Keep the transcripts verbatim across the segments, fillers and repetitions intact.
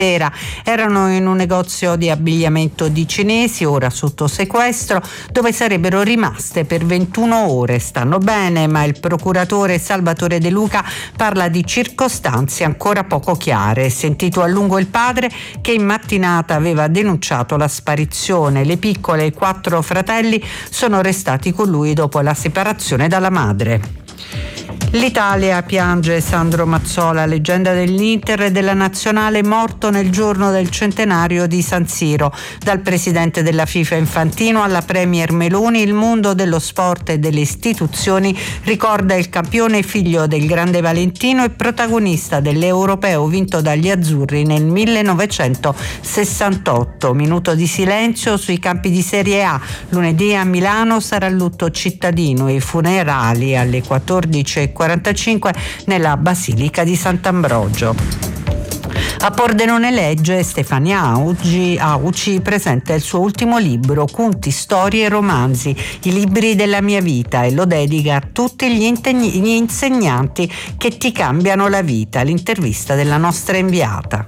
Erano in un negozio di abbigliamento di cinesi, ora sotto sequestro, dove sarebbero rimaste per ventuno ore. Stanno bene, ma il procuratore Salvatore De Luca parla di circostanze ancora poco chiare. Sentito a lungo il padre, che in mattinata aveva denunciato la sparizione. Le piccole e i quattro fratelli sono restati con lui dopo la separazione dalla madre. L'Italia piange Sandro Mazzola, leggenda dell'Inter e della nazionale, morto nel giorno del centenario di San Siro. Dal presidente della FIFA Infantino alla premier Meloni, il mondo dello sport e delle istituzioni ricorda il campione figlio del grande Valentino e protagonista dell'Europeo vinto dagli azzurri nel millenovecentosessantotto. Minuto di silenzio sui campi di Serie A. Lunedì a Milano sarà lutto cittadino e i funerali alle quattordici e quarantacinque nella Basilica di Sant'Ambrogio. A Pordenone legge Stefania Auci, Auci presenta il suo ultimo libro, Conti, storie e romanzi, i libri della mia vita, e lo dedica a tutti gli, integni, gli insegnanti che ti cambiano la vita. L'intervista della nostra inviata.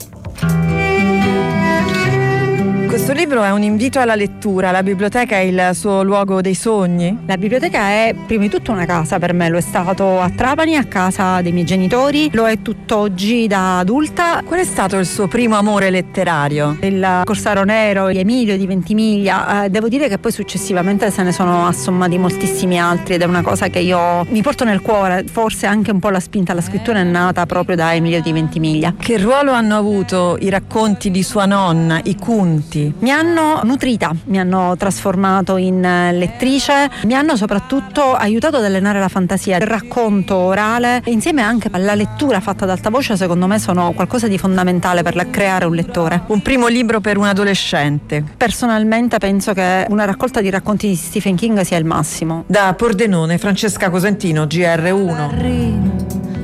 Questo libro è un invito alla lettura. La biblioteca è il suo luogo dei sogni? La biblioteca è prima di tutto una casa per me, lo è stato a Trapani, a casa dei miei genitori, lo è tutt'oggi da adulta. Qual è stato il suo primo amore letterario? Il Corsaro Nero, Emilio di Ventimiglia. Eh, devo dire che poi successivamente se ne sono assommati moltissimi altri ed è una cosa che io mi porto nel cuore. Forse anche un po' la spinta alla scrittura è nata proprio da Emilio di Ventimiglia. Che ruolo hanno avuto i racconti di sua nonna, i Conti? Mi hanno nutrita, mi hanno trasformato in lettrice, mi hanno soprattutto aiutato ad allenare la fantasia. Il racconto orale insieme anche alla lettura fatta ad alta voce secondo me sono qualcosa di fondamentale per creare un lettore. Un primo libro per un adolescente? Personalmente penso che una raccolta di racconti di Stephen King sia il massimo. Da Pordenone, Francesca Cosentino, G R uno.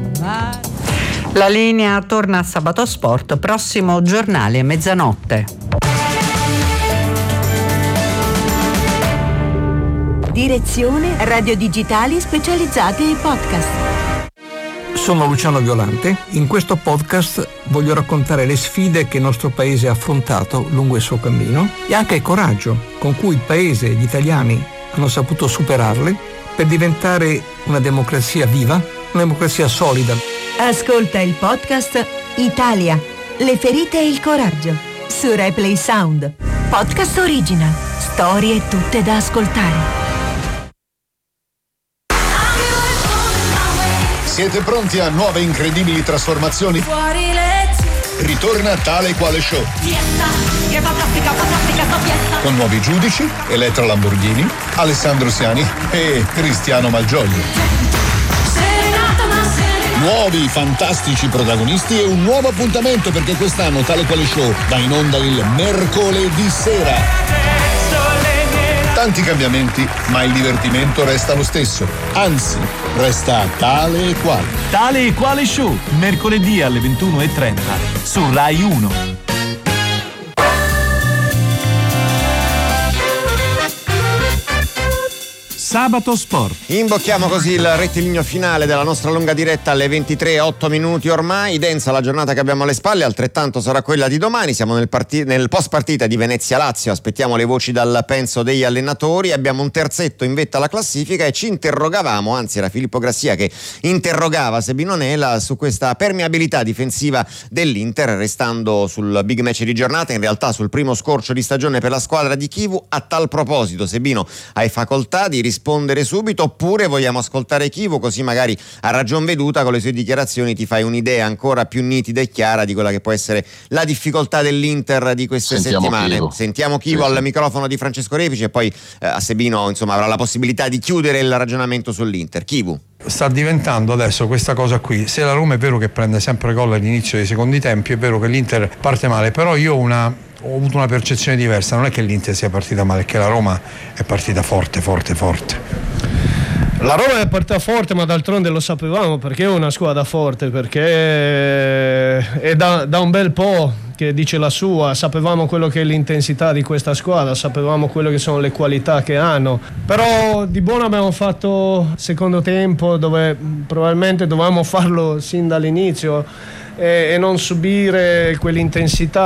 La linea torna a Sabato Sport, prossimo giornale a mezzanotte. Direzione Radio Digitali Specializzate e Podcast. Sono Luciano Violante. In questo podcast voglio raccontare le sfide che il nostro paese ha affrontato lungo il suo cammino e anche il coraggio con cui il paese e gli italiani hanno saputo superarle per diventare una democrazia viva, una democrazia solida. Ascolta il podcast Italia, le ferite e il coraggio su Replay Sound. Podcast original. Storie tutte da ascoltare. Siete pronti a nuove incredibili trasformazioni? Fuori legge. Ritorna Tale e Quale Show. Fiesta, che fantastica, fantastica sta fiesta. Con nuovi giudici, Elettra Lamborghini, Alessandro Siani e Cristiano Malgioglio. Serenata ma serenata. Nuovi fantastici protagonisti e un nuovo appuntamento, perché quest'anno Tale e Quale Show va in onda il mercoledì sera. Tanti cambiamenti, ma il divertimento resta lo stesso. Anzi, resta tale e quale. Tale e Quale Show, mercoledì alle ventuno e trenta su Rai uno. Sabato Sport. Imbocchiamo così il rettilineo finale della nostra lunga diretta alle ventitré e otto minuti ormai. Densa la giornata che abbiamo alle spalle, altrettanto sarà quella di domani. Siamo nel, parti- nel post partita di Venezia-Lazio, aspettiamo le voci dal penso degli allenatori. Abbiamo un terzetto in vetta alla classifica e ci interrogavamo, anzi era Filippo Grassia che interrogava Sebino Nela su questa permeabilità difensiva dell'Inter, restando sul big match di giornata, in realtà sul primo scorcio di stagione per la squadra di Chivu. A tal proposito, Sebino, hai facoltà di rispondere rispondere subito, oppure vogliamo ascoltare Chivu, così magari a ragion veduta con le sue dichiarazioni ti fai un'idea ancora più nitida e chiara di quella che può essere la difficoltà dell'Inter di queste Sentiamo settimane. Chivu. Sentiamo Chivu sì, al sì. microfono di Francesco Repici e poi eh, a Sebino insomma avrà la possibilità di chiudere il ragionamento sull'Inter. Chivu. Sta diventando adesso questa cosa qui, se la Roma è vero che prende sempre gol all'inizio dei secondi tempi, è vero che l'Inter parte male, però io ho una ho avuto una percezione diversa, non è che l'Inter sia partita male, è che la Roma è partita forte, forte, forte. La Roma è partita forte, ma d'altronde lo sapevamo, perché è una squadra forte, perché è da, da un bel po' che dice la sua, sapevamo quello che è l'intensità di questa squadra, sapevamo quello che sono le qualità che hanno, però di buono abbiamo fatto secondo tempo dove probabilmente dovevamo farlo sin dall'inizio e, e non subire quell'intensità